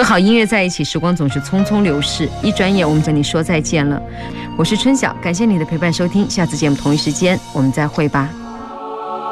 好音乐在一起，时光总是匆匆流逝，一转眼我们跟你说再见了。我是春晓，感谢你的陪伴收听，下次节目同一时间我们再会吧。